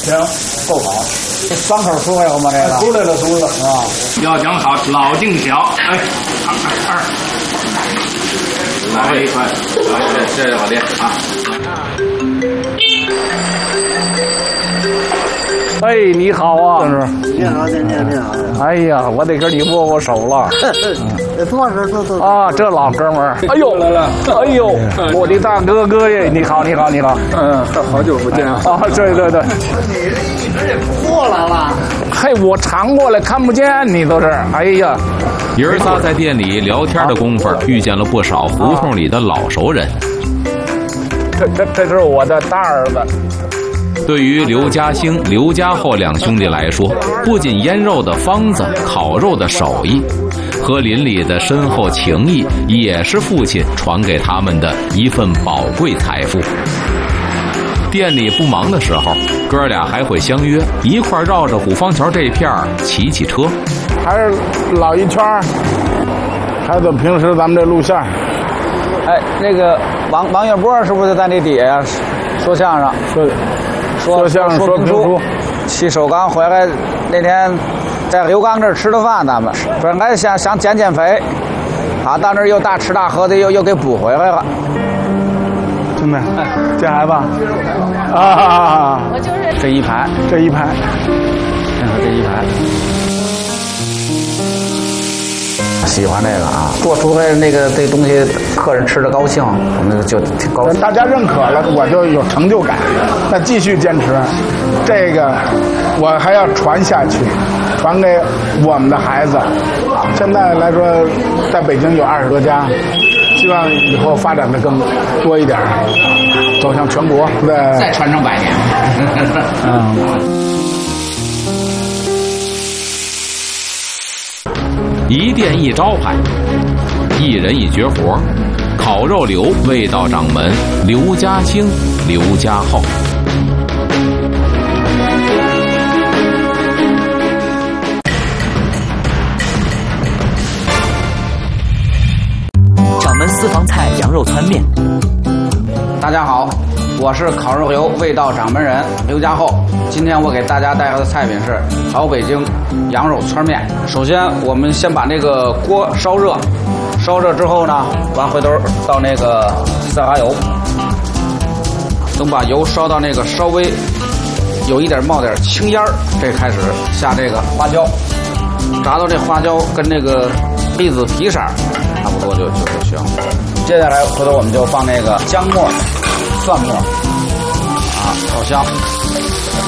行，够好。 3口出来了吗？这个出来了，出来了啊！ 要讲好，老定小，哎，来一块，这老爹啊。 哎，你好啊，郑师。 你好，你好。 哎呀，我得跟你握握手了。 坐着坐。 啊，这老哥们儿。哎呦来了！哎呦，我的大哥哥耶！你好，你好，你好。 好久不见啊！ 啊，对对对。 你这也过来了。 嘿，我常过来看不见你都是。哎呀， 爷儿仨在店里聊天的功夫，遇见了不少胡同里的老熟人。 这是我的大儿子。 对于刘家兴、刘家厚两兄弟来说，不仅腌肉的方子、烤肉的手艺，和邻里的深厚情谊，也是父亲传给他们的一份宝贵财富。店里不忙的时候，哥俩还会相约一块绕着虎坊桥这片骑车， 还是老一圈儿，还是平时咱们这路线。 哎，那个王月波是不是在那底下说相声？说相声说评书。去首钢回来那天，在刘刚这儿吃的饭，咱们本来想减肥，啊，到那儿又大吃大喝的，又给补回来了。 兄弟，这孩子啊， 我就是这一排， 真是这一排。喜欢这个啊，做出来这东西，客人吃的高兴，我们就挺高兴。 大家认可了，我就有成就感。那继续坚持，这个我还要传下去，传给我们的孩子。现在来说，在北京有20多家，希望以后发展的更多一点，走向全国。 再传承100年。 一店一招牌，一人一绝活，烤肉刘味道掌门刘家兴、刘家厚。 掌门私房菜羊肉汆面。 大家好，我是烤肉刘味道掌门人刘家厚。今天我给大家带来的菜品是老北京羊肉汆面。首先，我们先把那个锅烧热，烧热之后呢，回头倒那个色拉油，等把油烧到那个稍微有一点冒点青烟儿，这开始下这个花椒，炸到这花椒跟那个栗子皮色差不多就行。接下来回头我们就放那个姜末、蒜末，啊，炒香。